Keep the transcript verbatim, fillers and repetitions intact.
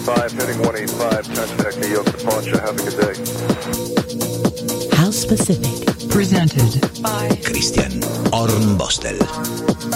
five, heading one eight five, contact New York departure. Have a good day. House Pacific. Presented by Christian Hornbostel.